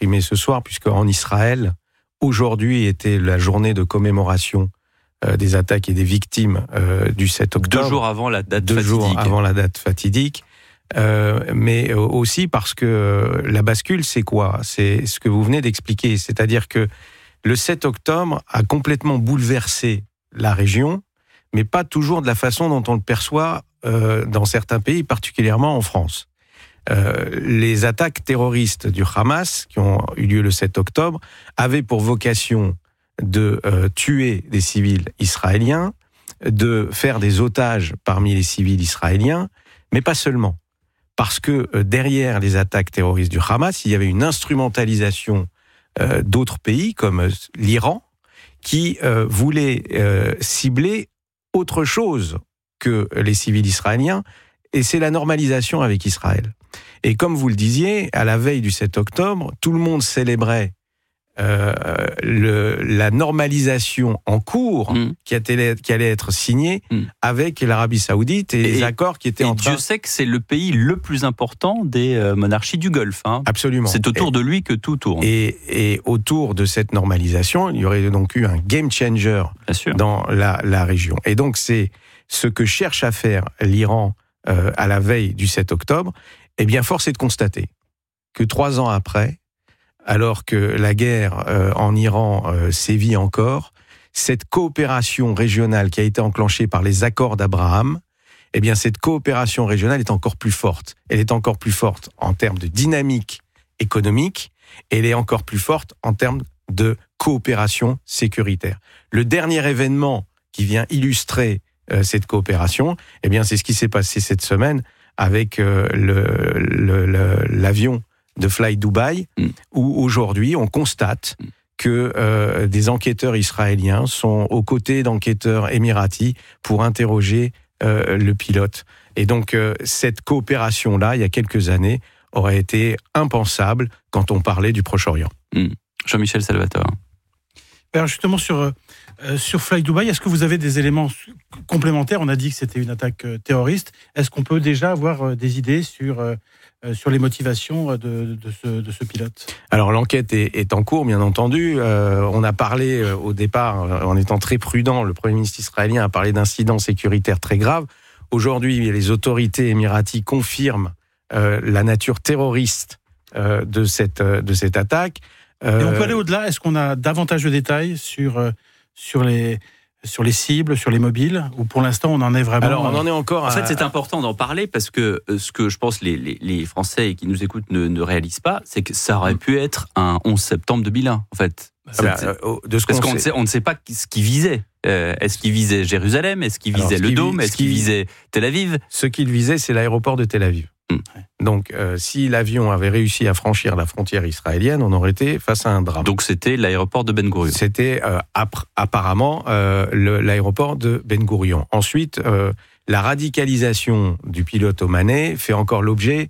exprimé ce soir, puisque en Israël, aujourd'hui était la journée de commémoration des attaques et des victimes du 7 octobre. 2 jours avant la date fatidique. 2 jours avant la date fatidique. Mais aussi parce que la bascule, c'est quoi ? C'est ce que vous venez d'expliquer. C'est-à-dire que le 7 octobre a complètement bouleversé la région, mais pas toujours de la façon dont on le perçoit dans certains pays, particulièrement en France. Les attaques terroristes du Hamas, qui ont eu lieu le 7 octobre, avaient pour vocation de tuer des civils israéliens, de faire des otages parmi les civils israéliens, mais pas seulement. Parce que derrière les attaques terroristes du Hamas, il y avait une instrumentalisation d'autres pays, comme l'Iran, qui voulait cibler autre chose que les civils israéliens, et c'est la normalisation avec Israël. Et comme vous le disiez, à la veille du 7 octobre, tout le monde célébrait la normalisation en cours qui allait être signée avec l'Arabie Saoudite et les accords qui étaient en train... Dieu sait que c'est le pays le plus important des monarchies du Golfe. Hein. Absolument. C'est autour de lui que tout tourne. Et autour de cette normalisation, il y aurait donc eu un game changer dans la région. Et donc c'est ce que cherche à faire l'Iran à la veille du 7 octobre. Eh bien, force est de constater que 3 ans après, alors que la guerre en Iran sévit encore, cette coopération régionale qui a été enclenchée par les accords d'Abraham, eh bien cette coopération régionale est encore plus forte. Elle est encore plus forte en termes de dynamique économique, et elle est encore plus forte en termes de coopération sécuritaire. Le dernier événement qui vient illustrer cette coopération, eh bien c'est ce qui s'est passé cette semaine avec l'avion de Fly Dubai, où aujourd'hui on constate que des enquêteurs israéliens sont aux côtés d'enquêteurs émiratis pour interroger le pilote. Et donc cette coopération-là, il y a quelques années, aurait été impensable quand on parlait du Proche-Orient. Jean-Michel Salvatore. Alors justement sur Fly Dubai, est-ce que vous avez des éléments complémentaires ? On a dit que c'était une attaque terroriste. Est-ce qu'on peut déjà avoir des idées sur les motivations de ce pilote ? Alors l'enquête est en cours, bien entendu. On a parlé au départ, en étant très prudent, le Premier ministre israélien a parlé d'incidents sécuritaires très graves. Aujourd'hui, les autorités émiraties confirment la nature terroriste de cette attaque. Et on peut aller au-delà. Est-ce qu'on a davantage de détails sur les cibles, sur les mobiles, ou pour l'instant on en est vraiment... Alors on en est encore... En fait c'est important d'en parler parce que ce que je pense les Français qui nous écoutent ne réalisent pas, c'est que ça aurait pu être un 11 septembre 2001 en fait. Parce qu'on ne sait pas ce qu'il visait. Est-ce qu'il visait Jérusalem ? Est-ce qu'il visait le Dôme ? Est-ce qu'il visait Tel Aviv ? Ce qu'il visait, c'est l'aéroport de Tel Aviv. Donc, si l'avion avait réussi à franchir la frontière israélienne, on aurait été face à un drame. Donc, c'était l'aéroport de Ben Gurion. C'était apparemment l'aéroport de Ben Gurion. Ensuite, la radicalisation du pilote omanais fait encore l'objet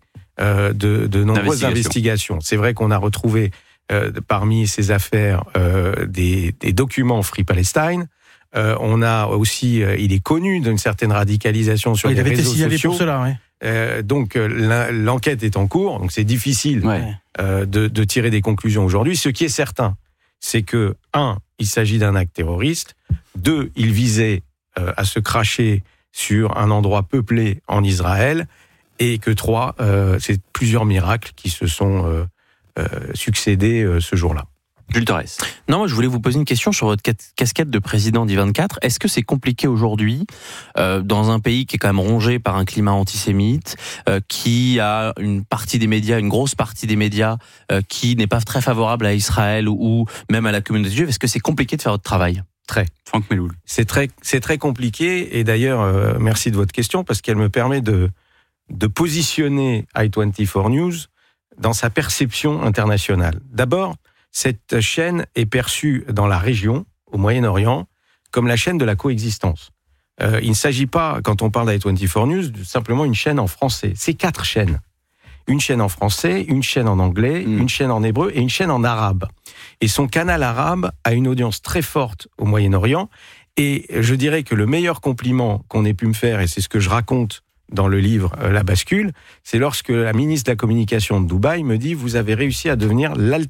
de nombreuses investigations. C'est vrai qu'on a retrouvé parmi ces affaires des documents Free Palestine. On a aussi, il est connu d'une certaine radicalisation sur les réseaux sociaux. Il avait été signalé pour cela, oui. Donc l'enquête est en cours, donc c'est difficile de tirer des conclusions aujourd'hui. Ce qui est certain, c'est que 1, il s'agit d'un acte terroriste, 2, il visait à se cracher sur un endroit peuplé en Israël, et que 3, c'est plusieurs miracles qui se sont succédés ce jour-là. Jules Torres. Non, moi je voulais vous poser une question sur votre casquette de président d'I24. Est-ce que c'est compliqué aujourd'hui, dans un pays qui est quand même rongé par un climat antisémite, qui a une grosse partie des médias qui n'est pas très favorable à Israël ou même à la communauté juive, est-ce que c'est compliqué de faire votre travail ? Très. Franck Meloul. C'est très compliqué, et d'ailleurs, merci de votre question, parce qu'elle me permet de positionner i24 News dans sa perception internationale. D'abord, cette chaîne est perçue dans la région, au Moyen-Orient, comme la chaîne de la coexistence. Il ne s'agit pas, quand on parle d'i24 News, de simplement une chaîne en français. C'est 4 chaînes. Une chaîne en français, une chaîne en anglais, une chaîne en hébreu et une chaîne en arabe. Et son canal arabe a une audience très forte au Moyen-Orient. Et je dirais que le meilleur compliment qu'on ait pu me faire, et c'est ce que je raconte dans le livre La Bascule, c'est lorsque la ministre de la Communication de Dubaï me dit « Vous avez réussi à devenir